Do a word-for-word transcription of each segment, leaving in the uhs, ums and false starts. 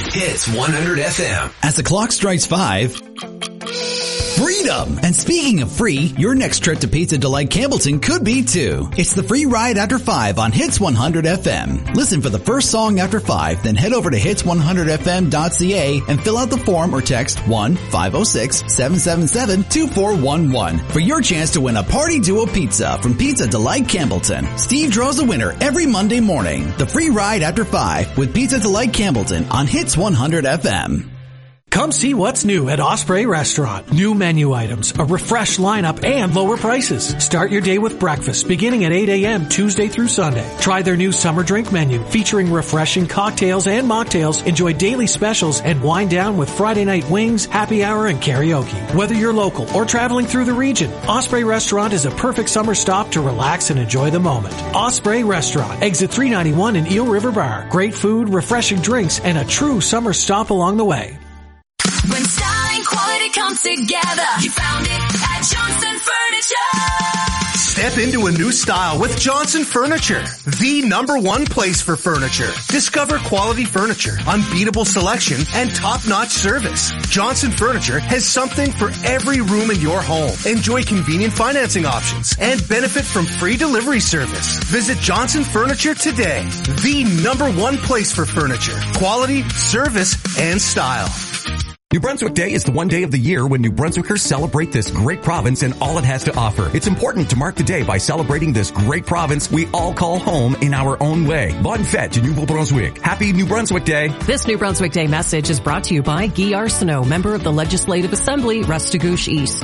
Hits one hundred F M. As the clock strikes five, freedom! And speaking of free, your next trip to Pizza Delight Campbellton could be too. It's the free ride after five on Hits one hundred F M. Listen for the first song after five, then head over to hits one hundred f m dot c a and fill out the form or text one five oh six, seven seven seven, two four one one for your chance to win a Party Duo pizza from Pizza Delight Campbellton. Steve draws a winner every Monday morning. The free ride after five with Pizza Delight Campbellton on Hits one hundred F M. Come see what's new at Osprey Restaurant. New menu items, a refreshed lineup, and lower prices. Start your day with breakfast beginning at eight a.m. Tuesday through Sunday. Try their new summer drink menu featuring refreshing cocktails and mocktails. Enjoy daily specials and wind down with Friday night wings, happy hour, and karaoke. Whether you're local or traveling through the region, Osprey Restaurant is a perfect summer stop to relax and enjoy the moment. Osprey Restaurant, exit three ninety-one in Eel River Bar. Great food, refreshing drinks, and a true summer stop along the way. When style and quality come together, you found it at Johnson Furniture. Step into a new style with Johnson Furniture, the number one place for furniture. Discover quality furniture, unbeatable selection, and top-notch service. Johnson Furniture has something for every room in your home. Enjoy convenient financing options and benefit from free delivery service. Visit Johnson Furniture today, the number one place for furniture, quality, service, and style. New Brunswick Day is the one day of the year when New Brunswickers celebrate this great province and all it has to offer. It's important to mark the day by celebrating this great province we all call home in our own way. Bonne fête to New Brunswick. Happy New Brunswick Day. This New Brunswick Day message is brought to you by Guy Arsenault, member of the Legislative Assembly, Restigouche East.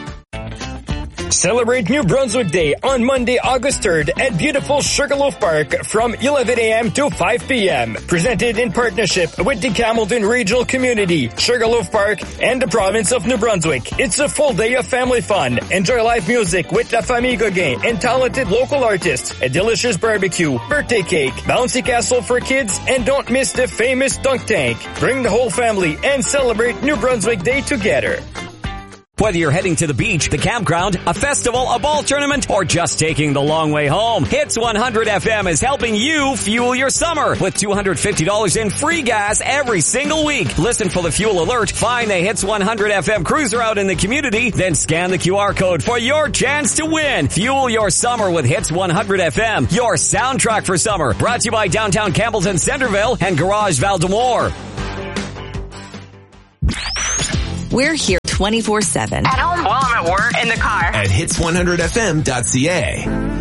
Celebrate New Brunswick Day on Monday, August third at beautiful Sugarloaf Park from eleven a.m. to five p.m. Presented in partnership with the Campbellton Regional Community, Sugarloaf Park, and the province of New Brunswick. It's a full day of family fun. Enjoy live music with La Famille Gauguin and talented local artists, a delicious barbecue, birthday cake, bouncy castle for kids, and don't miss the famous dunk tank. Bring the whole family and celebrate New Brunswick Day together. Whether you're heading to the beach, the campground, a festival, a ball tournament, or just taking the long way home, Hits one hundred F M is helping you fuel your summer with two hundred fifty dollars in free gas every single week. Listen for the fuel alert, find the Hits one hundred F M cruiser out in the community, then scan the Q R code for your chance to win. Fuel your summer with Hits one hundred F M, your soundtrack for summer. Brought to you by Downtown Campbellton Centerville and Garage Val-d'Amour. We're here twenty-four seven. At home, while I'm at work, in the car. At hits one hundred f m dot c a.